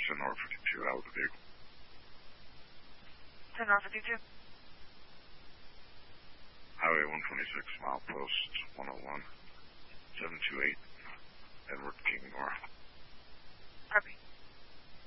10 North 52 out of the vehicle. 10 North 52. Highway 126, milepost 101, 728, Edward King North.